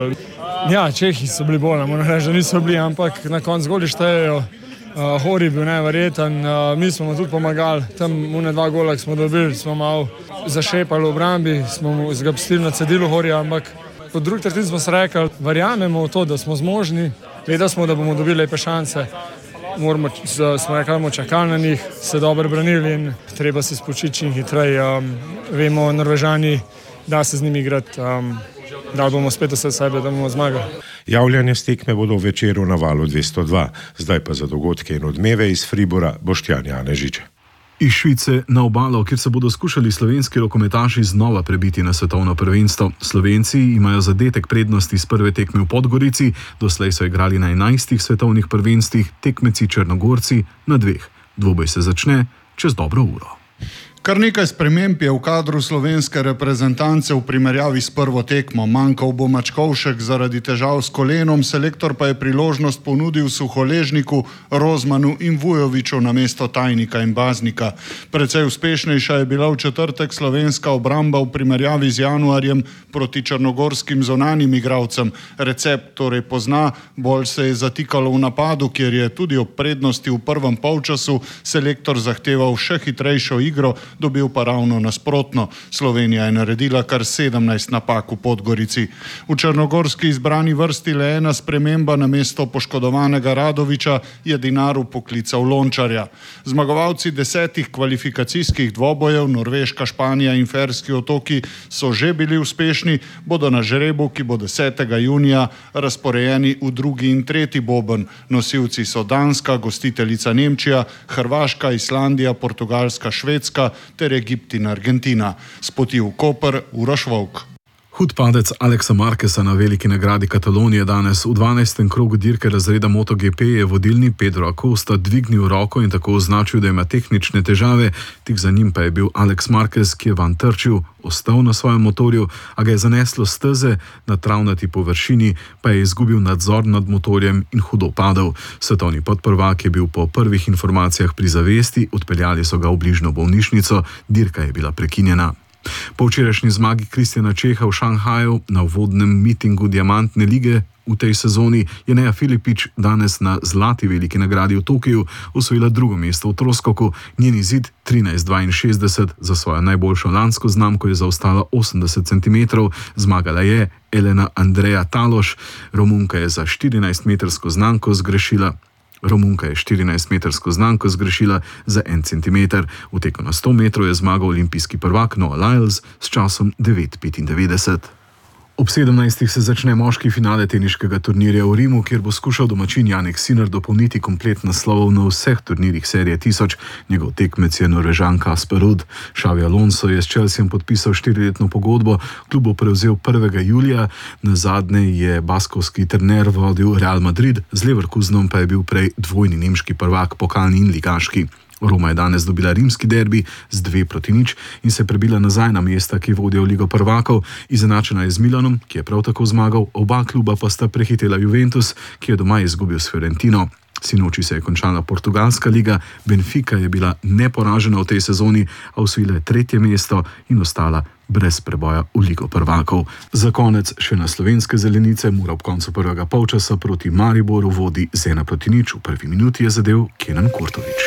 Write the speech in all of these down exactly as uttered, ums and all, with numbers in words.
Ja, Čehi so bili bolj, moram reči, da niso bili, ampak na koncu goli štejejo. Uh, Hori je bil neverjeten, uh, mi smo mu tudi pomagali, tam une dva gola, ki smo dobili, smo malo zašepali v obrambi, smo mu zgapstili na cedilu Horija, ampak po drugi tretjini smo se rekli, verjamemo v to, da smo zmožni, vedeli smo, da bomo dobili lepe šanse, moramo, smo rekli, bomo čakali na njih, se dobro branili in treba se spočiti čim hitreje, um, vemo, Norvežani, da se z njimi igrati, um, da bomo spet vse sebe, da bomo zmagali. Javljanje s tekme bodo v večeru na Valu dvesto dva, zdaj pa za dogodke in odmeve iz Fribora Boštjan Janežič. Iz Švice na obalo, kjer se bodo skušali slovenski rokometaši znova prebiti na svetovno prvenstvo. Slovenci imajo zadetek prednosti z prve tekme v Podgorici, doslej so igrali na enajstih svetovnih prvenstvih, tekmeci Črnogorci na dveh. Dvoboj se začne čez dobro uro. Kar nekaj sprememb je v kadru slovenske reprezentance v primerjavi s prvo tekmo. Manjkal bo Mačkovšek zaradi težav s kolenom, selektor pa je priložnost ponudil Suholežniku, Rozmanu in Vujoviću namesto Tajnika in Baznika. Precej uspešnejša je bila v četrtek slovenska obramba v primerjavi z januarjem proti črnogorskim zonanim igralcem. Recept torej pozna, bolj se je zatikalo v napadu, kjer je tudi ob prednosti v prvem polčasu selektor zahteval še hitrejšo igro, dobil pa ravno nasprotno. Slovenija je naredila kar sedemnajst napak v Podgorici. V črnogorski izbrani vrsti le ena sprememba, namesto poškodovanega Radovića je Dinaru poklical Lončarja. Zmagovalci desetih kvalifikacijskih dvobojev, Norveška, Španija in Ferski otoki, so že bili uspešni, bodo na žrebu, ki bo desetega junija razporejeni v drugi in tretji boben. Nosilci so Danska, gostiteljica Nemčija, Hrvaška, Islandija, Portugalska, Švedska ter Egipt in Argentina. S poti v Koper, Uroš Volk. Hud padec Aleksa Marqueza na veliki nagradi Katalonije danes. V dvanajstem krogu dirke razreda MotoGP je vodilni Pedro Acosta dvignil roko in tako označil, da ima tehnične težave, tik za njim pa je bil Alex Marquez, ki je van trčil, ostal na svojem motorju, a ga je zaneslo steze, na travnati površini pa je izgubil nadzor nad motorjem in hudo padel. Svetovni podprvak je bil po prvih informacijah pri zavesti, odpeljali so ga v bližnjo bolnišnico, dirka je bila prekinjena. Po včerajšnji zmagi Kristjana Čeha v Šanghaju na uvodnem mitingu Diamantne lige v tej sezoni je Neja Filipič danes na zlati veliki nagradi v Tokiju osvojila drugo mesto v troskoku. Njen izid trinajst dvainšestdeset za svojo najboljšo lansko znamko je zaostala osemdeset centimetrov. Zmagala je Elena Andreja Taloš. Romunka je za štirinajstmetrsko znamko zgrešila Romunka je štirinajstmetrsko znamko zgrešila za en centimeter. V teku na sto metrov je zmagal olimpijski prvak Noah Lyles s časom devet petindevetdeset. Ob sedemnajstih se začne moški finale teniškega turnirja v Rimu, kjer bo skušal domačin Jannik Sinner dopolniti komplet naslovov na vseh turnirjih serije tisoč. Njegov tekmec je Norvežan Casper Ruud. Xabi Alonso je s Chelseajem podpisal štiriletno pogodbo, klub bo prevzel prvega julija. Nazadnje je baskovski trener vodil Real Madrid, z Leverkusenom pa je bil prej dvojni nemški prvak, pokalni in ligaški. Roma je danes dobila rimski derbi z dve proti nič in se prebila nazaj na mesta, ki vodijo v Ligo prvakov. Izenačena je z Milanom, ki je prav tako zmagal, oba kluba pa sta prehitela Juventus, ki je doma izgubil s Fiorentino. Sinoči se je končala portugalska liga, Benfica je bila neporažena v tej sezoni, a osvojila je tretje mesto in ostala brez preboja v Ligo prvakov. Za konec še na slovenske zelenice. Mura ob koncu prvega polčasa proti Mariboru vodi z ena proti nič. V prvi minuti je zadel Kenan Kurtović.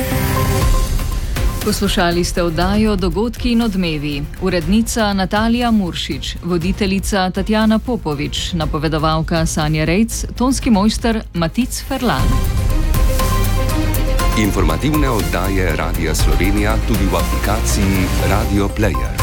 Poslušali ste oddajo Dogodki in odmevi. Urednica Natalija Muršič, voditeljica Tatjana Popovič, napovedovalka Sanja Rejc, tonski mojster Matic Ferlan. Informativne oddaje Radia Slovenija tudi v aplikaciji Radio Player.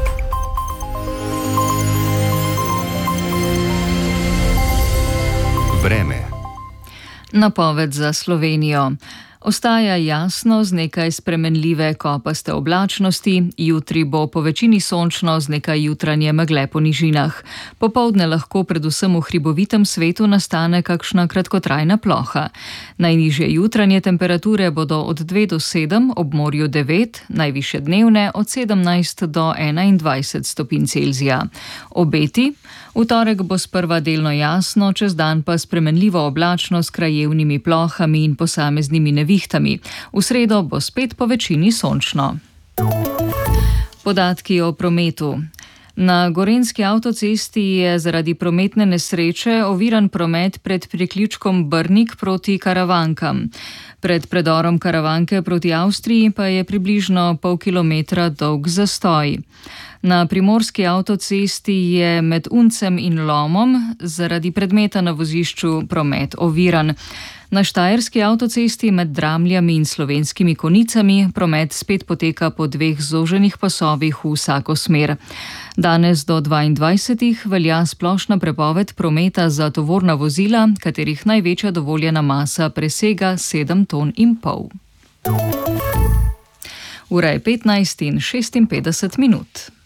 Vreme. Napoved za Slovenijo. Ostaja jasno z nekaj spremenljive kopaste oblačnosti, jutri bo po večini sončno z nekaj jutranje megle po nižinah. Popoldne lahko predvsem v hribovitem svetu nastane kakšna kratkotrajna ploha. Najnižje jutranje temperature bodo od dve do sedem, ob morju devet, najvišje dnevne od sedemnajst do enaindvajset stopinj Celzija. Obeti. V torek bo sprva delno jasno, čez dan pa spremenljivo oblačno s krajevnimi plohami in posameznimi nevihtami. V sredo bo spet po večini sončno. Podatki o prometu. Na gorenjski avtocesti je zaradi prometne nesreče oviran promet pred priključkom Brnik proti Karavankam. Pred predorom Karavanke proti Avstriji pa je približno pol kilometra dolg zastoj. Na primorski avtocesti je med Uncem in Lomom zaradi predmeta na vozišču promet oviran. Na štajerski avtocesti med Dramljami in Slovenskimi Konicami promet spet poteka po dveh zoženih pasovih v vsako smer. Danes do dvaindvajsetih velja splošna prepoved prometa za tovorna vozila, katerih največja dovoljena masa presega sedem ton in pol. Ura je petnajst in šestinpetdeset minut.